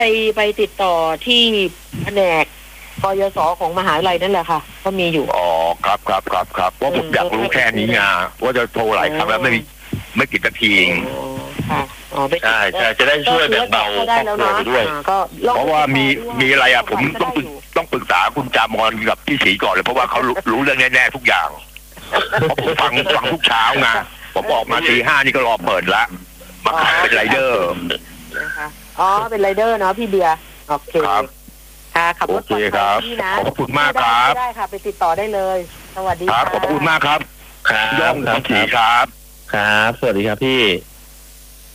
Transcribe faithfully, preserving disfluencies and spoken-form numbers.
ไปไปติดต่อที่แผนกกยศของมหาวิทยาลัยนั่นแหละค่ะก็มีอยู่อ๋อครับครับครับครับเพราะผมอยากรู้แค่นี้ไงว่าจะโทรหลายครั้งแล้วไม่ไม่ติดสักทีค่ะอ๋อใช่ใช่จะได้ช่วยแบ่งเบาครอบครัวไปด้วยเพราะว่ามีมีอะไรอ่ะผมต้องต้องปรึกษาคุณจามอนกับพี่ศรีก่อนเลยเพราะว่าเขารู้เรื่องแน่ๆทุกอย่างเพราะผมฟังฟังทุกเช้าไงผมออกมาตีห้านี่ก็รอเปิดละมาขายเป็นไรเดอร์นะคะอ๋อเป็นไรเดอร์เนาะพี่เบียร์โอเคค่ะขับรถปลอดภัยพี่นะขอบคุณมากครับได้ค่ะไปติดต่อได้เลยสวัสดีครับขอบคุณมากครับครับย่องครับครับครับสวัสดีครับพี่